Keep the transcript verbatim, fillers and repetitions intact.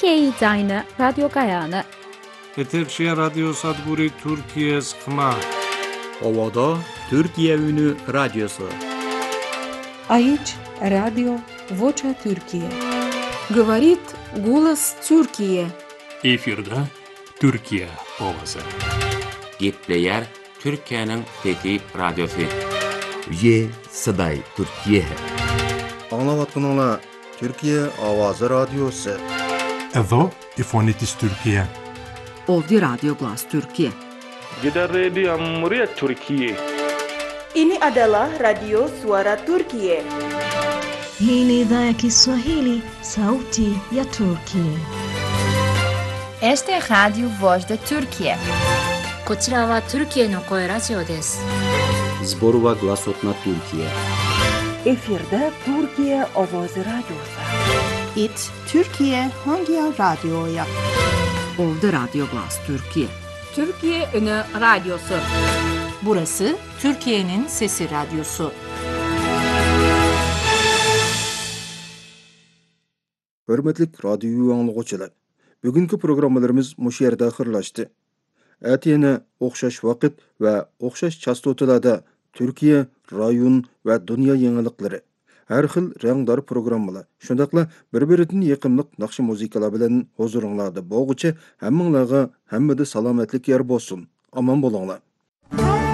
Türkiye Dayna Radyo Gayana. Etekşehir Radyo Sadguri Türkiye Sıkma. Ovada Türkiye Ünü Radyosu. Aici Radio Vocea Türkiye. Говорит голос Türkiye. Efirde Türkiye ovası. Gepleyer Türkiye'nin Fethi Radyosu. Ye Sıday Türkiye. Anlavatkanlar Türkiye Avazı Radyosu. Evo İfonitis Türkiye. Ovdi Radyo Glas Türkiye. Gider Radio Muria Türkiye. Ini adalah Radio Suara Turkiye. Hii ni idhaa ya Kiswahili, sauti ya Turkiye. Este é Radio Voz da Turkiye. こちらはトルキエの声ラジオです。 Zborova Glasotna Türkiye. Efirde Türkiye Avazı Radyosu. It Türkiye Hangi Radyo'ya? Ovdi Radyo Glas Türkiye. Türkiye Ünü Radyosu. Burası Türkiye'nin Sesi Radyosu. Hürmetlik radyo anlıqçılar. Bugünkü programmalarımız muş yerde ahırlaştı. Әтені оқшаш вақыт ve оқшаш частоталарда Türkiye, rayon ve dünya yenilikleri, her xil rəngdar programmalar, şundaqla bir-birindən yaqınlıq naqşı muzikalar bilan huzurunlarda boğucu, həmminglarga həmmidi salamatlik yer bolsun. Aman bolinglar.